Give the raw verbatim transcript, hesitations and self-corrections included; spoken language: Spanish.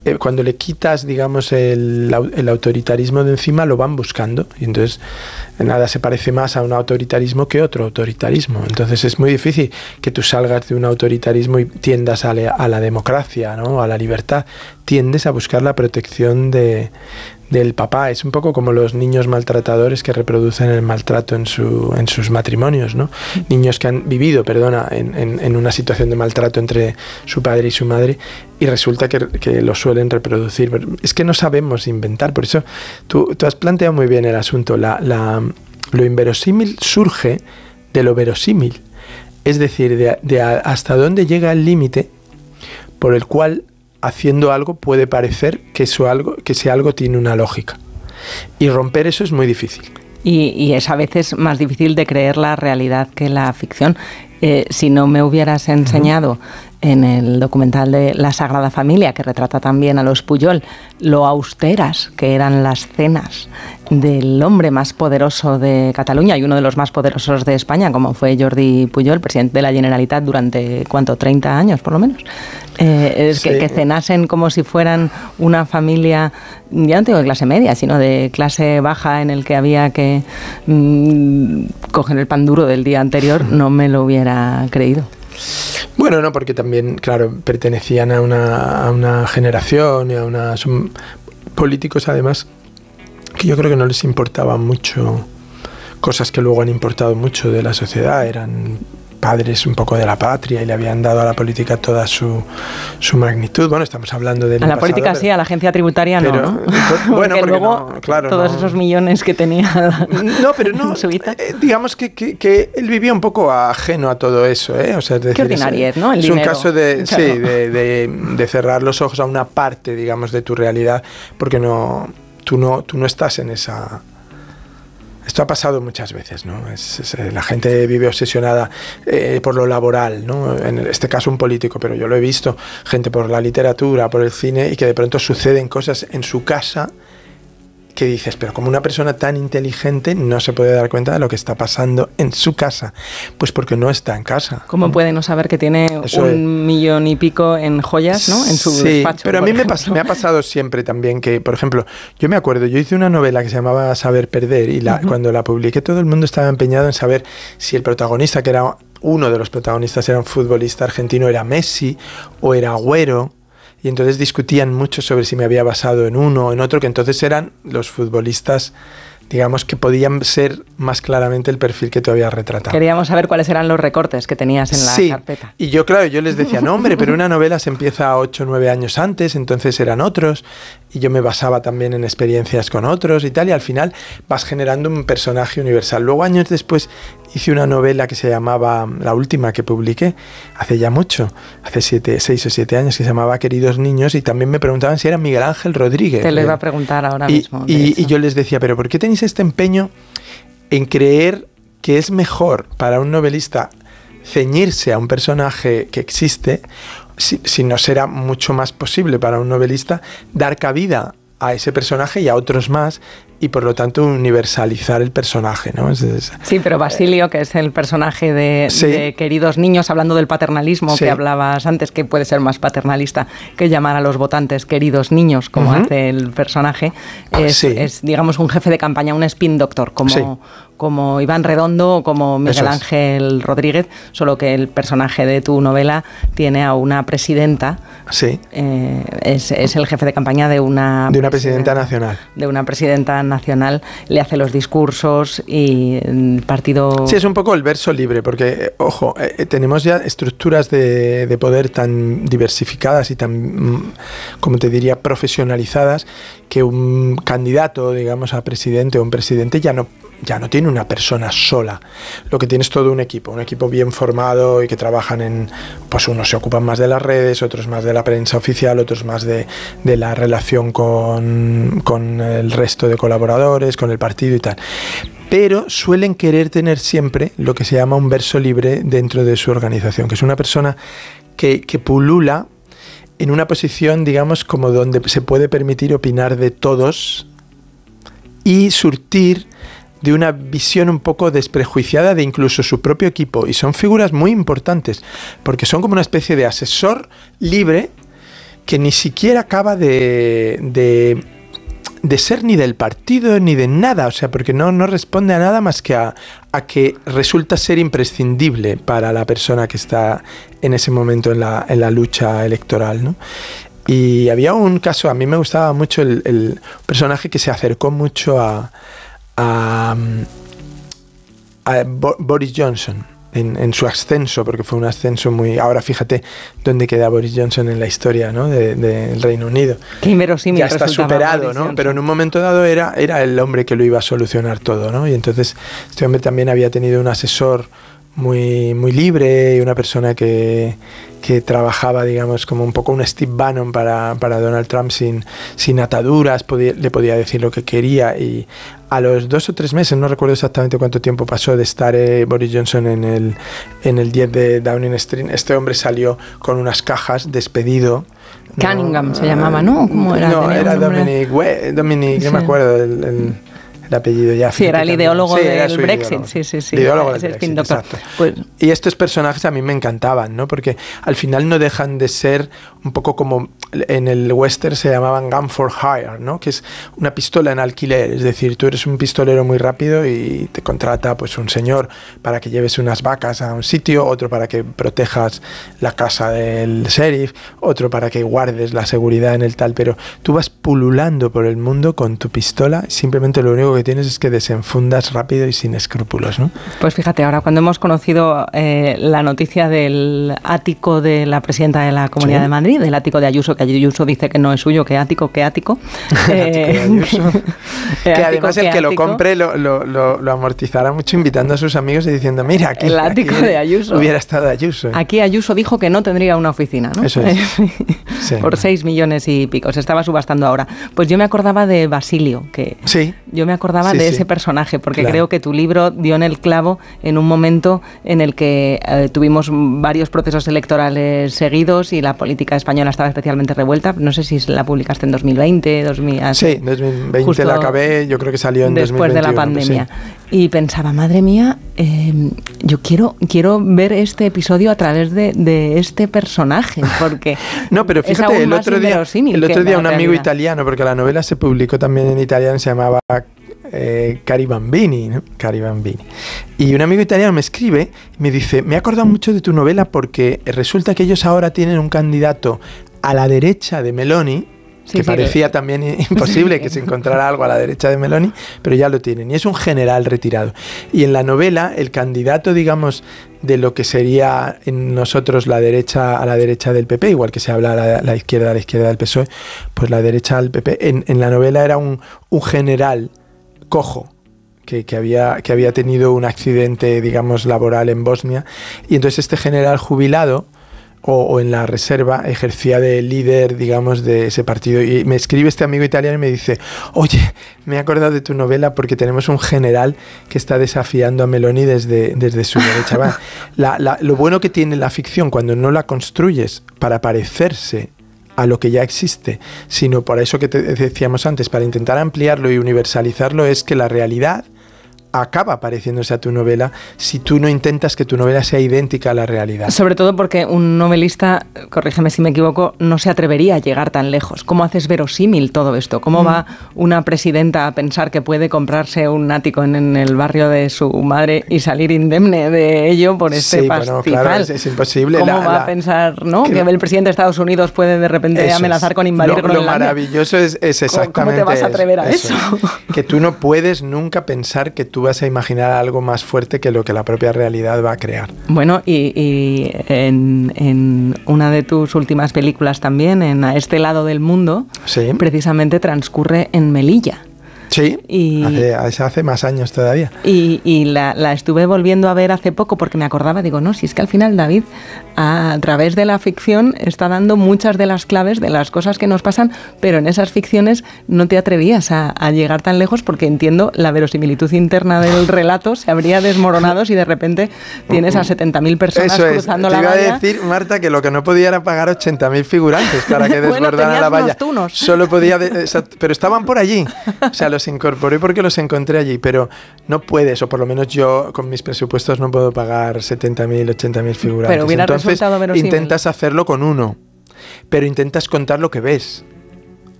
eh, cuando le quitas, digamos, el, el autoritarismo de encima, lo van buscando. Y entonces nada se parece más a un autoritarismo que otro autoritarismo. Entonces es muy difícil que tú salgas de un autoritarismo y tiendas a, le, a la democracia, ¿no? A la libertad. Tiendes a buscar la protección de, del papá. Es un poco como los niños maltratadores que reproducen el maltrato en, su, en sus matrimonios, ¿no? Niños que han vivido, perdona, en, en, en una situación de maltrato entre su padre y su madre, y resulta que, que lo suelen reproducir. Es que no sabemos inventar. Por eso tú, tú has planteado muy bien el asunto. La, la, lo inverosímil surge de lo verosímil. Es decir, de, de a, hasta dónde llega el límite por el cual haciendo algo puede parecer que, eso algo, que ese algo tiene una lógica. Y romper eso es muy difícil. Y, y es a veces más difícil de creer la realidad que la ficción. Eh, si no me hubieras enseñado en el documental de La Sagrada Familia, que retrata también a los Pujol, lo austeras que eran las cenas del hombre más poderoso de Cataluña y uno de los más poderosos de España, como fue Jordi Pujol, presidente de la Generalitat durante, ¿cuánto?, treinta años por lo menos. Eh, es sí. que, que cenasen como si fueran una familia, ya no digo de clase media, sino de clase baja, en el que había que mmm, coger el pan duro del día anterior, no me lo hubiera creído. Bueno, no, porque también, claro, pertenecían a una, a una generación y a una... Son políticos, además, que yo creo que no les importaban mucho cosas que luego han importado mucho de la sociedad. Eran padres un poco de la patria y le habían dado a la política toda su, su magnitud. Bueno, estamos hablando de... A la pasado, política pero, sí, a la agencia tributaria no, pero, ¿no? Por, bueno, porque luego no, claro, todos no. esos millones que tenía la, no, pero no, eh, digamos que, que, que él vivía un poco ajeno a todo eso, ¿eh? O sea, es decir, qué ordinariez, ¿no? El es dinero. un caso de, claro. sí, de, de, de cerrar los ojos a una parte, digamos, de tu realidad, porque no, tú no, tú no estás en esa... Esto ha pasado muchas veces, ¿no? Es, es, la gente vive obsesionada eh, por lo laboral, ¿no? En este caso un político, pero yo lo he visto, gente por la literatura, por el cine, y que de pronto suceden cosas en su casa que dices, pero como una persona tan inteligente no se puede dar cuenta de lo que está pasando en su casa. Pues porque no está en casa. ¿Cómo ¿no? puede no saber que tiene Eso un es. millón y pico en joyas, ¿no? En su sí, despacho. Pero a mí me, pas- me ha pasado siempre también que, por ejemplo, yo me acuerdo, yo hice una novela que se llamaba Saber Perder y la, uh-huh. cuando la publiqué todo el mundo estaba empeñado en saber si el protagonista, que era uno de los protagonistas, era un futbolista argentino, era Messi o era Agüero. Y entonces discutían mucho sobre si me había basado en uno o en otro, que entonces eran los futbolistas, digamos, que podían ser más claramente el perfil que tú habías retratado. Queríamos saber cuáles eran los recortes que tenías en la sí, carpeta. Y yo, claro, yo les decía, no, hombre, pero una novela se empieza ocho o nueve años antes, entonces eran otros, y yo me basaba también en experiencias con otros y tal, y al final vas generando un personaje universal. Luego, años después, hice una novela que se llamaba, la última que publiqué, hace ya mucho, hace siete, seis o siete años, que se llamaba Queridos Niños, y también me preguntaban si era Miguel Ángel Rodríguez. Te lo iba a preguntar ahora y, mismo. Y, y yo les decía, pero ¿por qué tenéis este empeño en creer que es mejor para un novelista ceñirse a un personaje que existe, si, si no será mucho más posible para un novelista dar cabida a ese personaje y a otros más, y por lo tanto universalizar el personaje, ¿no? Es, es, sí, pero Basilio, que es el personaje de, sí. de Queridos Niños, hablando del paternalismo sí. que hablabas antes, que puede ser más paternalista que llamar a los votantes queridos niños, como uh-huh. hace el personaje, es, sí. es, digamos, un jefe de campaña, un spin doctor, como... Sí. como Iván Redondo o como Miguel Ángel Rodríguez, solo que el personaje de tu novela tiene a una presidenta. Sí. Eh, es, es el jefe de campaña de una... De una presidenta nacional. De una presidenta nacional, le hace los discursos y el partido... Sí, es un poco el verso libre, porque, ojo, eh, tenemos ya estructuras de, de poder tan diversificadas y tan, como te diría, profesionalizadas, que un candidato, digamos, a presidente o un presidente ya no ya no tiene una persona sola, lo que tiene es todo un equipo, un equipo bien formado y que trabajan en, pues unos se ocupan más de las redes, otros más de la prensa oficial, otros más de, de la relación con, con el resto de colaboradores, con el partido y tal. Pero suelen querer tener siempre lo que se llama un verso libre dentro de su organización, que es una persona que, que pulula en una posición, digamos, como donde se puede permitir opinar de todos y surtir de una visión un poco desprejuiciada de incluso su propio equipo. Y son figuras muy importantes, porque son como una especie de asesor libre que ni siquiera acaba de, de, de ser ni del partido ni de nada, o sea, porque no, no responde a nada más que a, a que resulta ser imprescindible para la persona que está en ese momento en la, en la lucha electoral, ¿no? Y había un caso, a mí me gustaba mucho el, el personaje que se acercó mucho a, a, a Boris Johnson en, en su ascenso, porque fue un ascenso muy... Ahora fíjate dónde queda Boris Johnson en la historia, ¿no?, de, de, del Reino Unido. Qué inverosímil. Ya está superado, ¿no? Pero en un momento dado era, era el hombre que lo iba a solucionar todo, ¿no? Y entonces este hombre también había tenido un asesor muy, muy libre y una persona que, que trabajaba, digamos, como un poco un Steve Bannon para, para Donald Trump sin, sin ataduras, podía, le podía decir lo que quería. Y a los dos o tres meses, no recuerdo exactamente cuánto tiempo pasó de estar eh, Boris Johnson en el, en el diez de Downing Street, este hombre salió con unas cajas despedido. Cunningham no, se llamaba, ¿no? ¿Cómo era? No, era Dominic, we, Dominic sí. No me acuerdo el, el el apellido ya. Sí, era el ideólogo sí, del Brexit, ideólogo. sí, sí, sí. El ideólogo es del el Brexit, exacto. Pues, y estos personajes a mí me encantaban, ¿no? Porque al final no dejan de ser un poco como en el western se llamaban gun for hire, ¿no? Que es una pistola en alquiler, es decir, tú eres un pistolero muy rápido y te contrata pues un señor para que lleves unas vacas a un sitio, otro para que protejas la casa del sheriff, otro para que guardes la seguridad en el tal, pero tú vas pululando por el mundo con tu pistola, simplemente lo único que tienes es que desenfundas rápido y sin escrúpulos, ¿no? Pues fíjate, ahora cuando hemos conocido eh, la noticia del ático de la presidenta de la Comunidad ¿Sí? de Madrid, del ático de Ayuso, que Ayuso dice que no es suyo, que ático, que ático. eh, Ayuso. que ático, además el que, que lo compre lo, lo, lo, lo amortizará mucho invitando a sus amigos y diciendo, mira, aquí, el ático aquí de Ayuso. Hubiera estado Ayuso. ¿eh? Aquí Ayuso dijo que no tendría una oficina, ¿no? Eso es. sí. Por seis millones y pico. Se estaba subastando ahora. Pues yo me acordaba de Basilio, que sí. yo me acordaba sí, de sí. ese personaje, porque claro. creo que tu libro dio en el clavo en un momento en el que eh, tuvimos varios procesos electorales seguidos y la política española estaba especialmente revuelta. No sé si la publicaste en dos mil veinte, dos mil... Sí, dos mil veinte la acabé, yo creo que salió en después dos mil veintiuno, de la pandemia. Sí. Y pensaba, madre mía, eh, yo quiero, quiero ver este episodio a través de, de este personaje, porque no, pero fíjate, es aún el otro más día, el otro día un amigo realidad. italiano, porque la novela se publicó también en italiano, se llamaba eh, Cari Bambini, ¿no? Cari Bambini. Y un amigo italiano me escribe y me dice, me he acordado mucho de tu novela porque resulta que ellos ahora tienen un candidato a la derecha de Meloni, sí, que sí, parecía sí. también imposible que se encontrara algo a la derecha de Meloni, pero ya lo tienen. Y es un general retirado. Y en la novela, el candidato, digamos, de lo que sería en nosotros la derecha a la derecha del P P, igual que se habla a la, la izquierda a la izquierda del P S O E, pues la derecha al P P, en, en la novela era un, un general cojo, Que, que, había, que había tenido un accidente, digamos, laboral en Bosnia. Y entonces este general jubilado, O, o en la reserva, ejercía de líder, digamos, de ese partido. Y me escribe este amigo italiano y me dice, oye, me he acordado de tu novela porque tenemos un general que está desafiando a Meloni desde, desde su derecha. Va, la, la, lo bueno que tiene la ficción cuando no la construyes para parecerse a lo que ya existe, sino por eso que te decíamos antes, para intentar ampliarlo y universalizarlo, es que la realidad acaba pareciéndose a tu novela si tú no intentas que tu novela sea idéntica a la realidad. Sobre todo porque un novelista, corrígeme si me equivoco, no se atrevería a llegar tan lejos. ¿Cómo haces verosímil todo esto? ¿Cómo mm. va una presidenta a pensar que puede comprarse un ático en, en el barrio de su madre y salir indemne de ello por este sí, pastizal? Bueno, claro, es, es imposible. ¿Cómo la, va la, a pensar, ¿no? Que, que el presidente de Estados Unidos puede de repente amenazar es. con invadir lo, Groenlandia. Lo maravilloso es, es exactamente ¿Cómo te vas a atrever a eso? eso? Que tú no puedes nunca pensar que tú vas a imaginar algo más fuerte que lo que la propia realidad va a crear. Bueno, y, y en, en una de tus últimas películas también, en A este lado del mundo, sí. precisamente transcurre en Melilla. Sí, y, hace, hace más años todavía. Y, y la, la estuve volviendo a ver hace poco porque me acordaba, digo, no, si es que al final David, a, a través de la ficción, está dando muchas de las claves de las cosas que nos pasan, pero en esas ficciones no te atrevías a, a llegar tan lejos porque entiendo la verosimilitud interna del relato se habría desmoronado si de repente tienes a setenta mil personas Eso cruzando es. la valla. Te iba a decir, Marta, que lo que no podía era pagar ochenta mil figurantes para que desbordaran bueno, la valla. Tunos. Solo podía, de, pero estaban por allí. O sea, los incorporé porque los encontré allí, pero no puedes, o por lo menos yo con mis presupuestos no puedo pagar setenta mil, ochenta mil figurantes. Pero hubiera Entonces resultado verosímil. Intentas hacerlo con uno. pero intentas contar lo que ves.